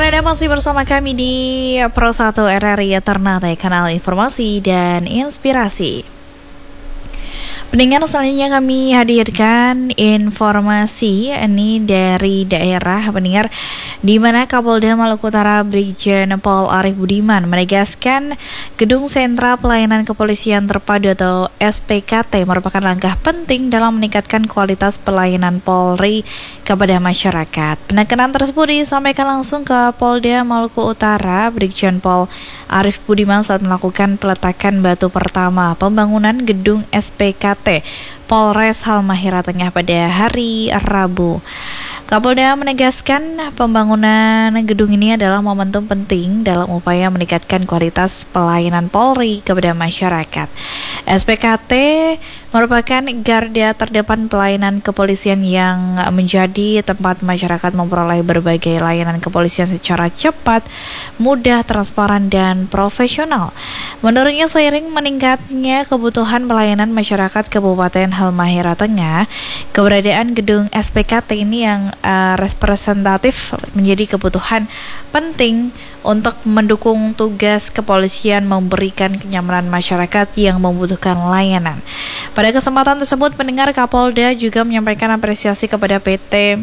Dan Anda masih bersama kami di Pro 1 RRI Ternate, kanal informasi dan inspirasi. Pendengar, selanjutnya kami hadirkan informasi ini dari daerah pendengar, di mana Kapolda Maluku Utara Brigjen Pol Arief Budiman menegaskan Gedung Sentra Pelayanan Kepolisian Terpadu atau SPKT merupakan langkah penting dalam meningkatkan kualitas pelayanan Polri kepada masyarakat. Penekanan tersebut disampaikan langsung ke Polda Maluku Utara Brigjen Pol Arief Budiman saat melakukan peletakan batu pertama pembangunan gedung SPKT Polres Halmahera Tengah pada hari Rabu. Kapolda menegaskan pembangunan gedung ini adalah momentum penting dalam upaya meningkatkan kualitas pelayanan Polri kepada masyarakat. SPKT merupakan garda terdepan pelayanan kepolisian yang menjadi tempat masyarakat memperoleh berbagai layanan kepolisian secara cepat, mudah, transparan, dan profesional. Menurutnya, seiring meningkatnya kebutuhan pelayanan masyarakat Kabupaten Halmahera Tengah, keberadaan gedung SPKT ini yang representatif menjadi kebutuhan penting untuk mendukung tugas kepolisian memberikan kenyamanan masyarakat yang membutuhkan layanan. Pada kesempatan tersebut, pendengar, Kapolda juga menyampaikan apresiasi kepada PT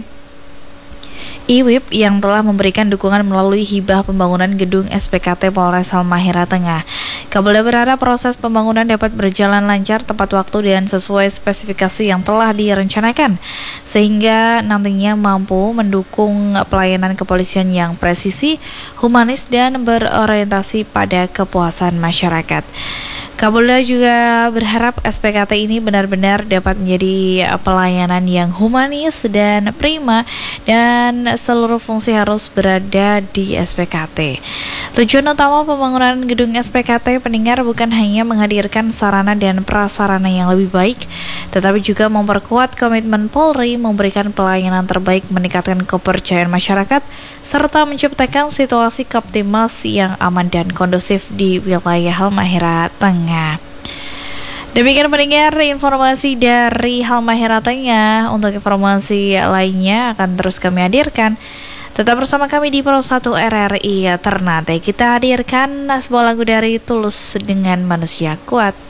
IWIP yang telah memberikan dukungan melalui hibah pembangunan gedung SPKT Polres Halmahera Tengah. Kapolda berharap proses pembangunan dapat berjalan lancar, tepat waktu, dan sesuai spesifikasi yang telah direncanakan, sehingga nantinya mampu mendukung pelayanan kepolisian yang presisi, humanis, dan berorientasi pada kepuasan masyarakat. Kapolda juga berharap SPKT ini benar-benar dapat menjadi pelayanan yang humanis dan prima, dan seluruh fungsi harus berada di SPKT. Tujuan utama pembangunan gedung SPKT, pendengar, bukan hanya menghadirkan sarana dan prasarana yang lebih baik, tetapi juga memperkuat komitmen Polri memberikan pelayanan terbaik, meningkatkan kepercayaan masyarakat, serta menciptakan situasi Kaptimas yang aman dan kondusif di wilayah Halmahera Tengah. Demikian pendengar, informasi dari Halmahera Tengah. Untuk informasi lainnya akan terus kami hadirkan. Tetap bersama kami di Pro 1 RRI Ternate. Kita hadirkan sebuah lagu dari Tulus dengan Manusia Kuat.